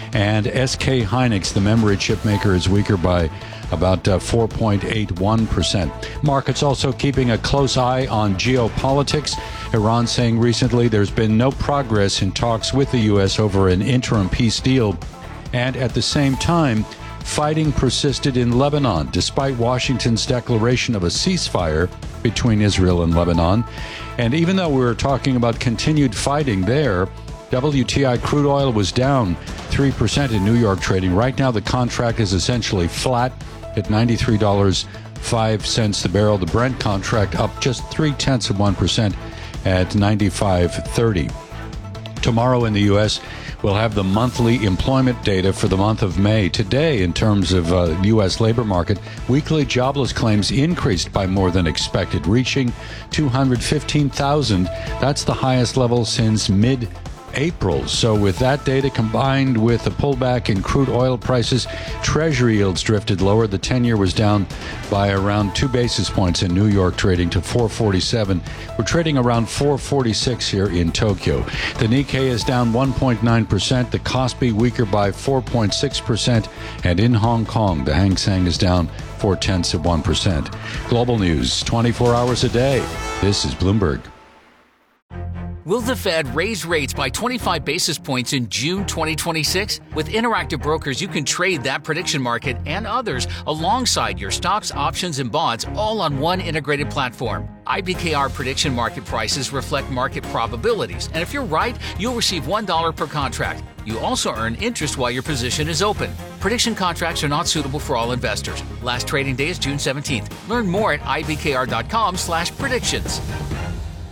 And SK Hynix, the memory chip maker, is weaker by about 4.81%. Markets also keeping a close eye on geopolitics. Iran saying recently there's been no progress in talks with the U.S. over an interim peace deal. And at the same time, fighting persisted in Lebanon, despite Washington's declaration of a ceasefire between Israel and Lebanon. And even though we were talking about continued fighting there, WTI crude oil was down 3% in New York trading. Right now, the contract is essentially flat at $93.05 the barrel. The Brent contract up just 0.3% at $95.30. Tomorrow in the U.S., we'll have the monthly employment data for the month of May. Today, in terms of U.S. labor market, weekly jobless claims increased by more than expected, reaching 215,000. That's the highest level since mid-April. So with that data combined with a pullback in crude oil prices, Treasury yields drifted lower. The 10-year was down by around 2 basis points in New York, trading to 447. We're trading around 446 here in Tokyo. The Nikkei is down 1.9%. The Kospi weaker by 4.6%. And in Hong Kong, the Hang Seng is down 0.4%. Global news 24 hours a day. This is Bloomberg. Will the Fed raise rates by 25 basis points in June 2026? With Interactive Brokers, you can trade that prediction market and others alongside your stocks, options, and bonds, all on one integrated platform. IBKR prediction market prices reflect market probabilities, and if you're right, you'll receive $1 per contract. You also earn interest while your position is open. Prediction contracts are not suitable for all investors. Last trading day is June 17th. Learn more at ibkr.com/predictions.